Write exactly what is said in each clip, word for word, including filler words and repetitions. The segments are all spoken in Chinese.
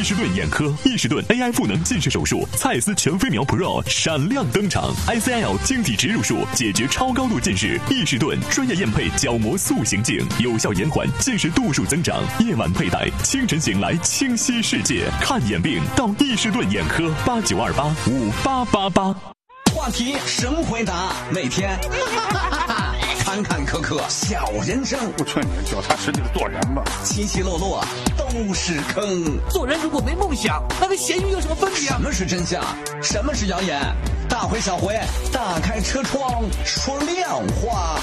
士顿眼科，伊士顿 A I 赋能近视手术，蔡司全飞秒 Pro 闪亮登场 ，I C L 晶体植入术解决超高度近视，伊士顿专业验配角膜塑形镜，有效延缓近视度数增长。夜晚佩戴，清晨醒来清晰世界。看眼病到伊士顿眼科，八九二八五八八八。 话题神回答，每天坎坎坷坷小人生。 不劝你脚踏实地的做人吧， 起起落落都是坑。 做人如果没梦想，那跟咸鱼有什么分别？ 什么是真相？什么是谣言？大回小回，打开车窗说亮话。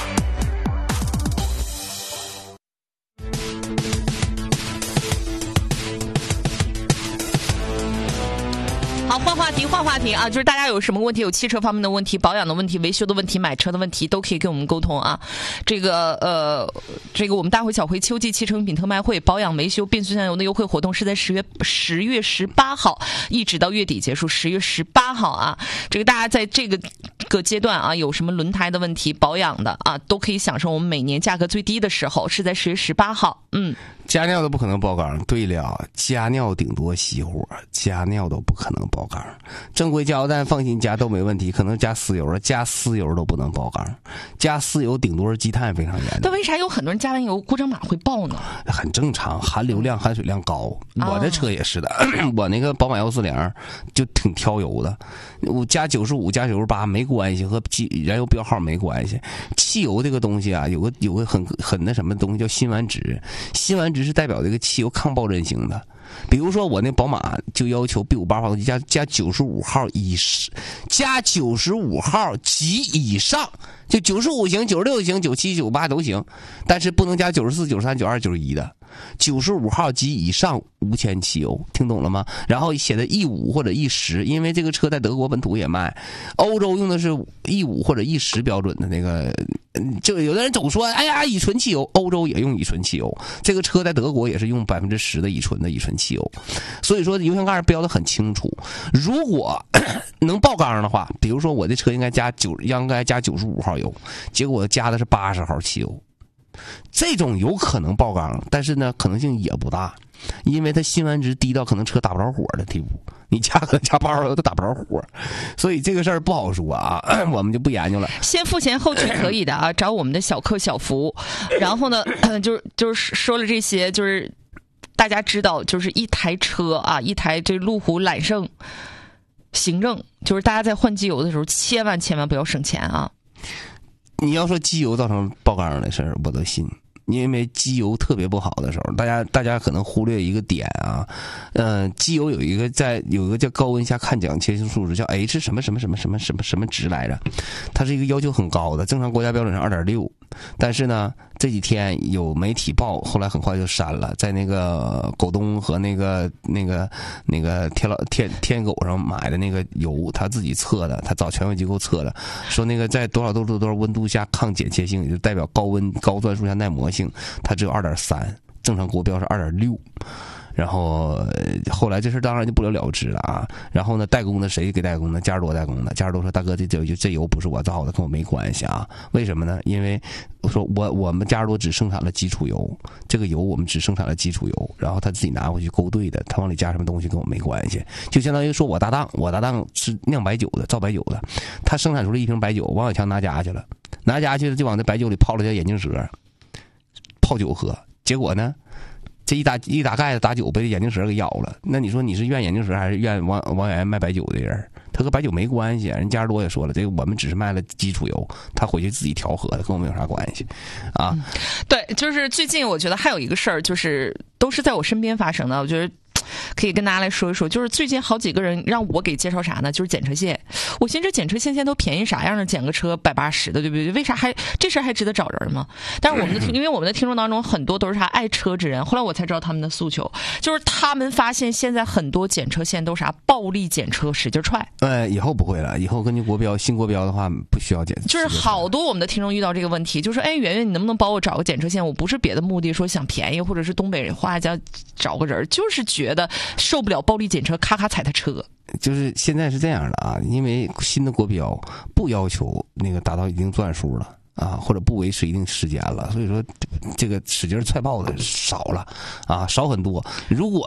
好，换话题，换话题啊！就是大家有什么问题，有汽车方面的问题、保养的问题、维修的问题、买车的问题，都可以跟我们沟通啊。这个呃，这个我们大回小回秋季汽车用品特卖会保养维修变速箱油的优惠活动是在十月十月十八号一直到月底结束，十月十八号啊。这个大家在这个个阶段啊，有什么轮胎的问题、保养的啊，都可以享受我们每年价格最低的时候，是在十月十八号。嗯。 加尿都不可能爆缸。对了，加尿顶多熄火，加尿都不可能爆缸。正规加油站放心加都没问题，可能加私油了，加私油都不能爆缸。加私油顶多是积碳非常严重。 但为啥有很多人加完油故障码会爆呢？ 很正常，含硫量、含水量高。我的车也是的，哦、我那个宝马幺四零就挺挑油的，我加九十五、加九十八没关系，和燃油标号没关系。汽油这个东西啊，有个有个很很那什么东西叫辛烷值，辛烷值是代表这个汽油抗爆韧性的。比如说我那宝马就要求 B 五十八发动机加加九十五号以加九十五号及以上，就九十五行、九十六行、九十七、九十八都行，但是不能加九十四、九十三、九十二、九十一的。九十五号及以上无铅汽油，听懂了吗？然后写的 E 五 或者 E 十，因为这个车在德国本土也卖，欧洲用的是 E 五 或者 E 十标准的那个。就有的人总说，哎呀，乙醇汽油，欧洲也用乙醇汽油，这个车在德国也是用百分之十的乙醇的乙醇汽油，所以说油箱盖标的很清楚。如果能爆缸的话，比如说我这车应该加九，应该加九十五号油，结果我加的是八十号汽油。这种有可能爆缸，但是呢可能性也不大，因为它辛烷值低到可能车打不着火的地步，你加可能加八号油都打不着火，所以这个事儿不好说啊，我们就不研究了。 先付钱后取可以的啊，找我们的小客小福。然后呢，就是就是说了这些，就是大家知道，就是一台车啊，一台这路虎揽胜行政，就是大家在换机油的时候，千万千万不要省钱啊。 你要说机油造成爆缸的事儿，我都信，因为机油特别不好的时候，大家大家可能忽略一个点啊，嗯、呃，机油有一个在有一个叫高温下看氧切性数值，叫 H 什么什么什么什么什么什么值来着，它是一个要求很高的，正常国家标准是 二点六， 但是呢这几天有媒体报，后来很快就删了，在那个狗东和那个那个那个天老天天狗上买的那个油，他自己测的，他找权威机构测的，说那个在多少度多少温度下抗剪切性，也就代表高温高转速下耐磨性，它只有 二点三， 正常国标是 二点六。然后后来这事当然就不了了之了啊。然后呢，代工的谁给代工的？加尔多代工的。加尔多说：“大哥，这这这油不是我造的，跟我没关系啊。为什么呢？因为我说我我们加尔多只生产了基础油，这个油我们只生产了基础油，然后他自己拿回去勾兑的，他往里加什么东西跟我没关系。就相当于说我搭档，我搭档是酿白酒的，造白酒的，他生产出了一瓶白酒，王小强拿家去了，拿家去了就往这白酒里泡了条眼镜蛇，泡酒喝，结果呢？”这一打一打盖子打酒被眼镜蛇给咬了，那你说你是怨眼镜蛇还是怨王王小源卖白酒的人？他和白酒没关系，人加尔多也说了，这个我们只是卖了基础油，他回去自己调和的，跟我们有啥关系啊、嗯？ 对，就是最近我觉得还有一个事儿，就是都是在我身边发生的，我觉得可以跟大家来说一说。就是最近好几个人让我给介绍啥呢？就是检车线。我寻思这检车线现在都便宜啥样的，检个车百八十的，对不对？为啥还这事还值得找人吗？但是我们的因为我们的听众当中很多都是啥爱车之人，后来我才知道他们的诉求，就是他们发现现在很多检车线都啥暴力检车，使劲踹。 呃，以后不会了，以后根据国标新国标的话不需要检。 就是好多我们的听众遇到这个问题，就说哎，圆圆你能不能帮我找个检车线？我不是别的目的，说想便宜，或者是东北话叫找个人，就是觉得受不了暴力检车，咔咔踩他车。 就是现在是这样的啊，因为新的国标不要求那个达到一定转数了啊，或者不维持一定时间了，所以说这个使劲踹爆的少了啊，少很多。如果